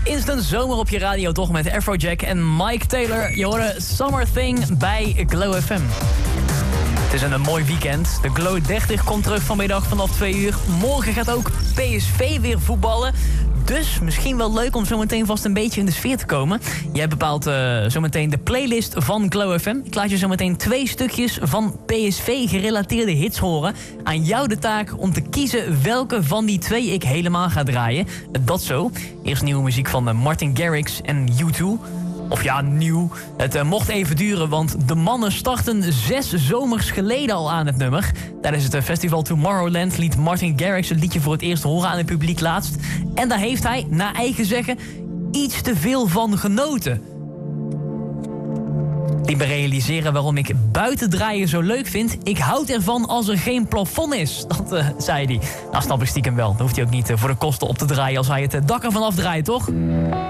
Instant zomer op je radio toch met Afrojack en Mike Taylor. Je hoorde Summer Thing bij Glow FM. Het is een mooi weekend. De Glow 30 komt terug vanmiddag vanaf 2 uur. Morgen gaat ook PSV weer voetballen. Dus misschien wel leuk om zometeen vast een beetje in de sfeer te komen. Jij bepaalt zometeen de playlist van Glow FM. Ik laat je zometeen 2 stukjes van PSV-gerelateerde hits horen. Aan jou de taak om te kiezen welke van die 2 ik helemaal ga draaien. Dat zo. Eerst nieuwe muziek van Martin Garrix en U2. Of ja, nieuw. Het mocht even duren, want de mannen startten 6 zomers geleden al aan het nummer. Tijdens het festival Tomorrowland liet Martin Garrix het liedje voor het eerst horen aan het publiek laatst. En daar heeft hij, naar eigen zeggen, iets te veel van genoten. Ik me realiseren waarom ik buiten draaien zo leuk vind. Ik houd ervan als er geen plafond is. Dat zei hij. Nou, snap ik stiekem wel. Dan hoeft hij ook niet voor de kosten op te draaien als hij het dak ervan afdraait, toch?